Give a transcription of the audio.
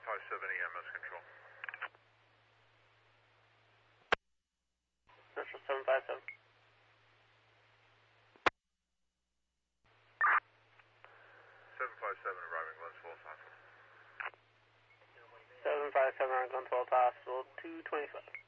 757 EMS control. Central 757. 757 arriving Glens Falls Hospital. 757 on Glens Falls Hospital, 225.